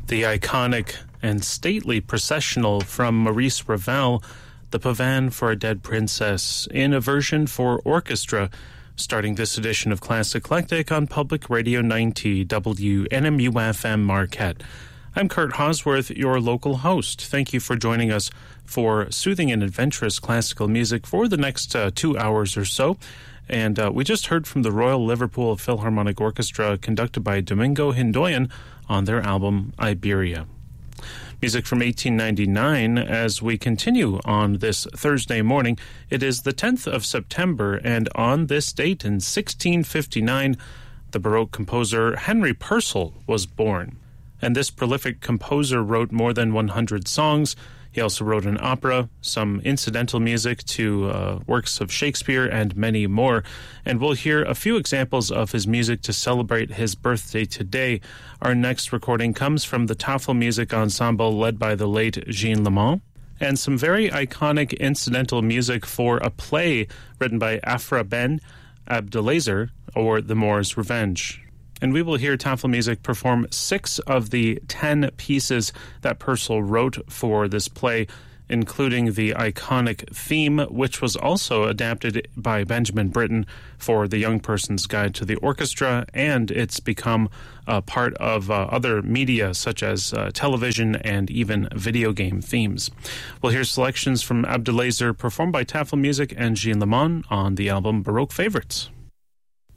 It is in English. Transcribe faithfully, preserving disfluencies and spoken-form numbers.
The iconic and stately processional from Maurice Ravel, The Pavane for a Dead Princess, in a version for orchestra, starting this edition of Classic Eclectic on Public Radio ninety W N M U F M Marquette. I'm Kurt Hosworth, your local host. Thank you for joining us for soothing and adventurous classical music for the next uh, two hours or so. And uh, we just heard from the Royal Liverpool Philharmonic Orchestra, conducted by Domingo Hindoyan, on their album Iberia. Music from eighteen ninety-nine as we continue on this Thursday morning. It is the tenth of September, and on this date in sixteen fifty-nine, the Baroque composer Henry Purcell was born. And this prolific composer wrote more than one hundred songs. He also wrote an opera, some incidental music to uh, works of Shakespeare, and many more. And we'll hear a few examples of his music to celebrate his birthday today. Our next recording comes from the Tafelmusik Ensemble led by the late Jean Lamont, and some very iconic incidental music for a play written by Afra Ben Abdelazer, or The Moor's Revenge. And we will hear Tafelmusik perform six of the ten pieces that Purcell wrote for this play, including the iconic theme, which was also adapted by Benjamin Britten for The Young Person's Guide to the Orchestra, and it's become a part of uh, other media such as uh, television and even video game themes. We'll hear selections from Abdelazer performed by Tafelmusik and Jean Lamont on the album Baroque Favorites.